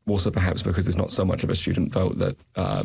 also perhaps because there's not so much of a student vote that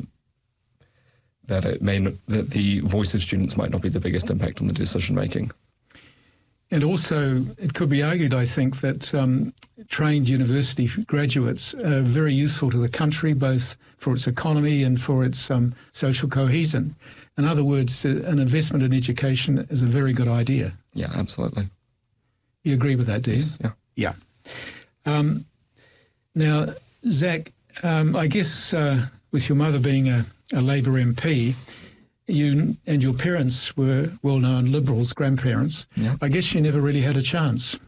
that the voice of students might not be the biggest impact on the decision making. And also, it could be argued, I think, that trained university graduates are very useful to the country, both for its economy and for its social cohesion. In other words, an investment in education is a very good idea. Yeah, absolutely. You agree with that, do you? Yes, yeah. Now, Zach, I guess with your mother being a Labour MP, you and your parents were well-known Liberals, grandparents. Yeah. I guess you never really had a chance.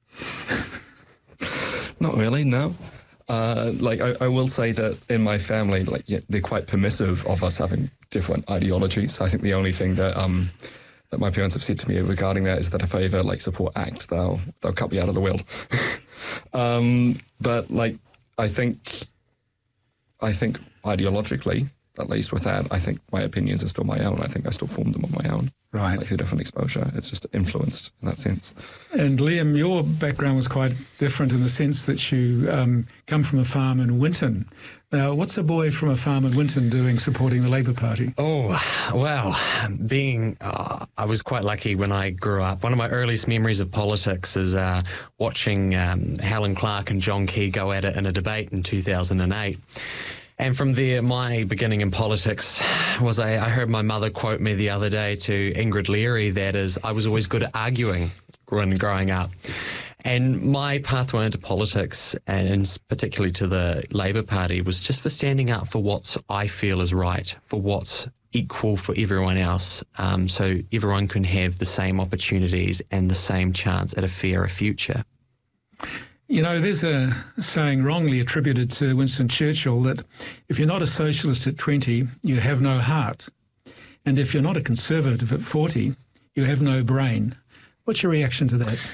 Not really, no. I will say that in my family, they're quite permissive of us having different ideologies. I think the only thing that that my parents have said to me regarding that is that if I ever support ACT, they'll cut me out of the world. But I think ideologically, at least with that, I think my opinions are still my own. I think I still formed them on my own. Right. Through different exposure. It's just influenced in that sense. And Liam, your background was quite different in the sense that you come from a farm in Winton. Now, what's a boy from a farm in Winton doing supporting the Labour Party? Oh, well, I was quite lucky when I grew up. One of my earliest memories of politics is watching Helen Clark and John Key go at it in a debate in 2008. And from there, my beginning in politics was I heard my mother quote me the other day to Ingrid Leary, that is, I was always good at arguing when growing up. And my pathway into politics, and particularly to the Labour Party, was just for standing up for what I feel is right, for what's equal for everyone else, so everyone can have the same opportunities and the same chance at a fairer future. You know, there's a saying wrongly attributed to Winston Churchill that if you're not a socialist at 20, you have no heart. And if you're not a conservative at 40, you have no brain. What's your reaction to that?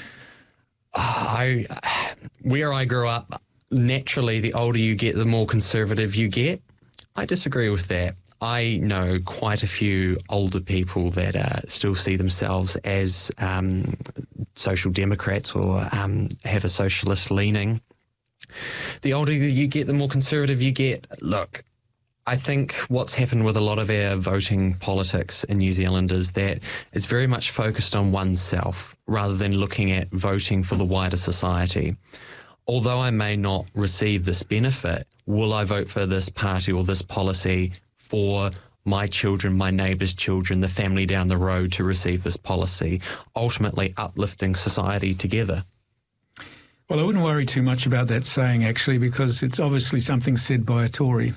Where I grew up, naturally, the older you get, the more conservative you get. I disagree with that. I know quite a few older people that still see themselves as social democrats or have a socialist leaning. The older you get, the more conservative you get. Look, I think what's happened with a lot of our voting politics in New Zealand is that it's very much focused on oneself rather than looking at voting for the wider society. Although I may not receive this benefit, will I vote for this party or this policy for my children, my neighbours' children, the family down the road to receive this policy, ultimately uplifting society together? Well, I wouldn't worry too much about that saying, actually, because it's obviously something said by a Tory.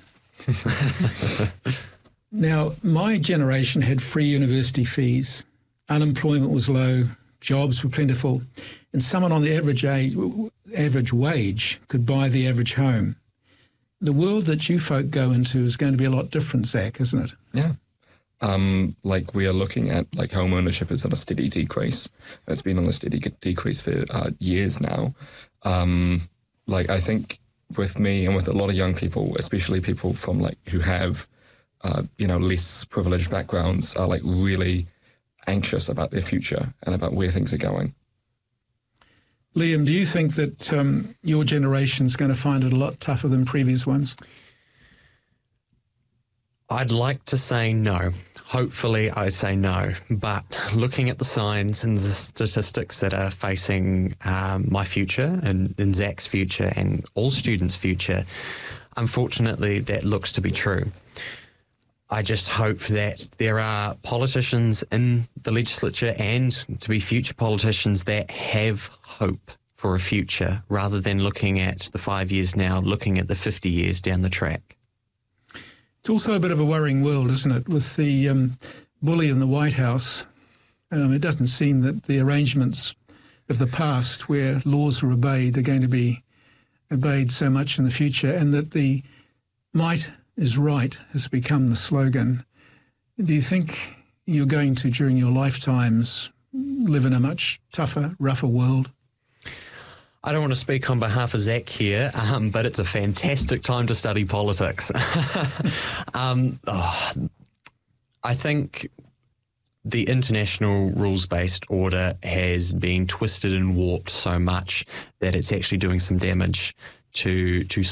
Now, my generation had free university fees. Unemployment was low, jobs were plentiful, and someone on the average wage could buy the average home. The world that you folk go into is going to be a lot different, Zach, isn't it? Yeah. We are looking at home ownership is on a steady decrease. It's been on a steady decrease for years now. I think with me and with a lot of young people, especially people from who have less privileged backgrounds, are really anxious about their future and about where things are going. Liam, do you think that your generation's going to find it a lot tougher than previous ones? I'd like to say no. Hopefully I say no. But looking at the signs and the statistics that are facing my future and Zach's future and all students' future, unfortunately that looks to be true. I just hope that there are politicians in the legislature and to be future politicians that have hope for a future rather than looking at the 5 years now, looking at the 50 years down the track. It's also a bit of a worrying world, isn't it? With the bully in the White House, it doesn't seem that the arrangements of the past where laws were obeyed are going to be obeyed so much in the future, and that the might is right has become the slogan. Do you think you're going to, during your lifetimes, live in a much tougher, rougher world? I don't want to speak on behalf of Zach here, but it's a fantastic time to study politics. I think the international rules-based order has been twisted and warped so much that it's actually doing some damage to